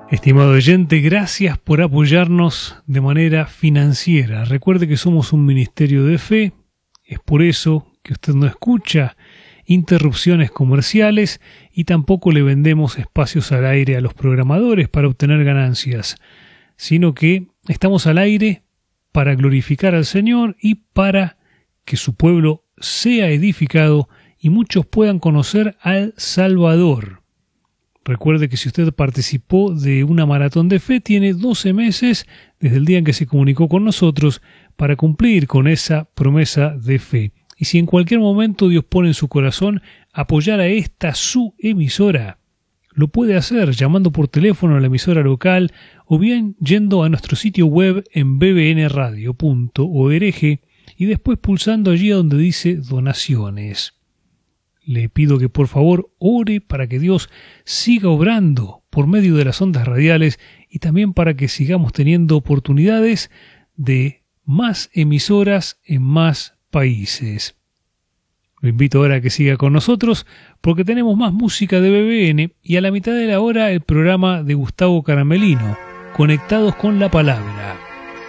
Estimado oyente, gracias por apoyarnos de manera financiera. Recuerde que somos un ministerio de fe, es por eso que usted no escucha interrupciones comerciales y tampoco le vendemos espacios al aire a los programadores para obtener ganancias, sino que estamos al aire para glorificar al Señor y para que su pueblo sea edificado y muchos puedan conocer al Salvador. Recuerde que si usted participó de una maratón de fe, tiene 12 meses desde el día en que se comunicó con nosotros para cumplir con esa promesa de fe. Y si en cualquier momento Dios pone en su corazón apoyar a esta su emisora, lo puede hacer llamando por teléfono a la emisora local o bien yendo a nuestro sitio web en bbnradio.org y después pulsando allí donde dice donaciones. Le pido que por favor ore para que Dios siga obrando por medio de las ondas radiales y también para que sigamos teniendo oportunidades de más emisoras en más países. Lo invito ahora a que siga con nosotros porque tenemos más música de BBN y a la mitad de la hora el programa de Gustavo Caramelino, Conectados con la Palabra.